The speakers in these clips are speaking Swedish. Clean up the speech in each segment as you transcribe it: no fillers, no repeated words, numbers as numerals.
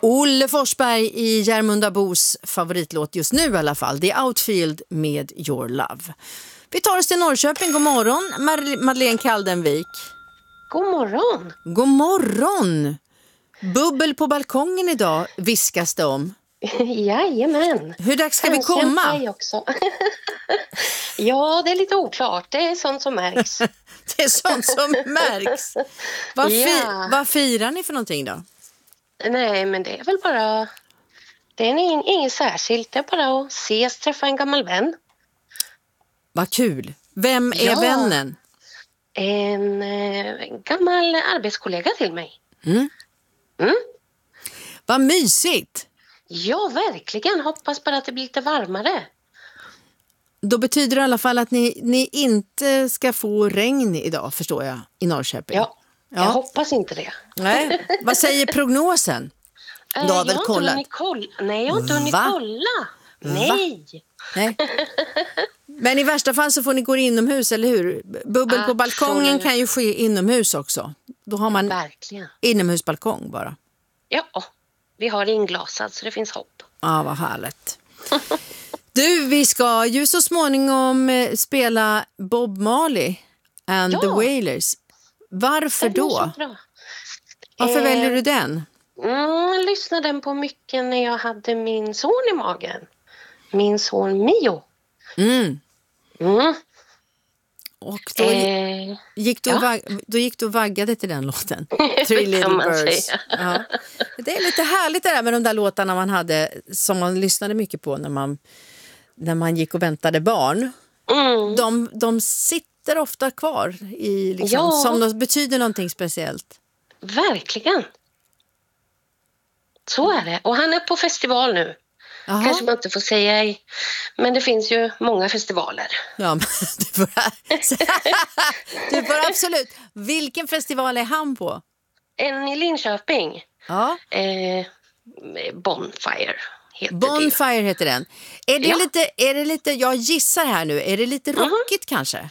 Olle Forsberg i Järmunda Bos favoritlåt just nu i alla fall. The Outfield med Your Love. Vi tar oss till Norrköping. God morgon, Madeleine Kaldenvik. God morgon. God morgon. Bubbel på balkongen idag viskas det om. Jajamän. Hur dags ska vi komma? Också. Ja, det är lite oklart. Det är sånt som märks. Det är sånt som märks. Vad firar ni för någonting då? Nej, men det är väl bara... Det är inget särskilt. Det är bara att ses, träffa en gammal vän. Vad kul. Vem är vännen? En gammal arbetskollega till mig. Vad mysigt. Ja, verkligen. Hoppas bara att det blir lite varmare. Då betyder det i alla fall att ni inte ska få regn idag, förstår jag, i Norrköping. Ja, jag hoppas inte det. Nej. Vad säger prognosen? Du har väl kollat? Nej, jag har inte hunnit kolla. Nej. Men i värsta fall så får ni gå inomhus, eller hur? Bubbel på balkongen kan ju ske inomhus också. Då har man inomhusbalkong bara. Ja, vi har inglasad så det finns hopp. Ja, vad härligt. Du, vi ska ju så småningom spela Bob Marley and the Wailers. Varför då? Varför väljer du den? Jag lyssnade den på mycket när jag hade min son i magen. Min son Mio. Och då gick du och vaggade till den låten. Three Little Birds. Ja. Det är lite härligt det där med de där låtarna man hade, som man lyssnade mycket på när man gick och väntade barn. De sitter ofta kvar i som de betyder någonting speciellt. Verkligen. Så är det. Och han är på festival nu. Aha. Kanske man inte får säga, men det finns ju många festivaler. Ja, men du får absolut. Vilken festival är han på? En i Linköping. Ja. Bonfire heter Bonfire heter den. Är det lite, jag gissar här nu, är det lite rockigt kanske?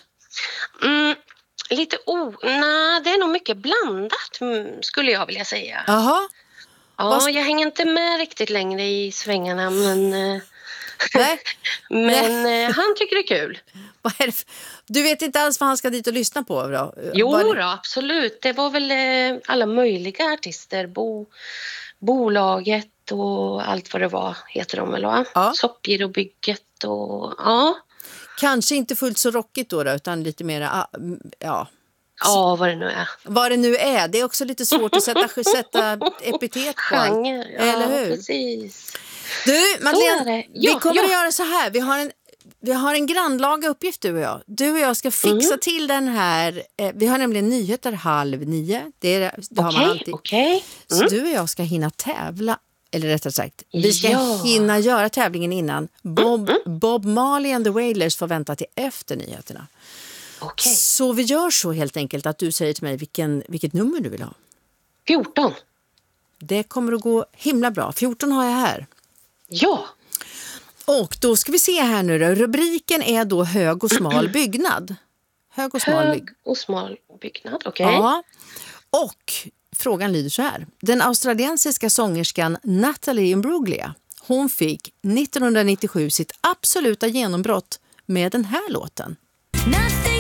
Nej, det är nog mycket blandat skulle jag vilja säga. Jaha. Ja, jag hänger inte med riktigt längre i svängarna, men han tycker det är kul. Vad är det du vet inte alls vad han ska dit och lyssna på då? Jo då, absolut. Det var väl alla möjliga artister. Bolaget och allt vad det var heter de väl, va? Ja. Soppgirobygget och Kanske inte fullt så rockigt då utan lite mer Ja, vad det nu är. Vad det nu är. Det är också lite svårt att sätta epitet på. Genre, eller hur? Precis. Du, Madeleine, vi kommer att göra så här. Vi har en grannlaga uppgift, du och jag. Du och jag ska fixa till den här. Vi har nämligen nyheter 8:30. Det har man alltid. Så du och jag ska hinna tävla. Eller rättare sagt, vi ska hinna göra tävlingen innan. Bob Marley and the Wailers får vänta till efter nyheterna. Okay. Så vi gör så helt enkelt att du säger till mig vilket nummer du vill ha. 14. Det kommer att gå himla bra. 14 har jag här. Ja. Och då ska vi se här nu då. Rubriken är då hög och smal byggnad. Hög och smal byggnad, okej. Ja. Och frågan lyder så här. Den australiensiska sångerskan Natalie Imbruglia, hon fick 1997 sitt absoluta genombrott med den här låten. Nothing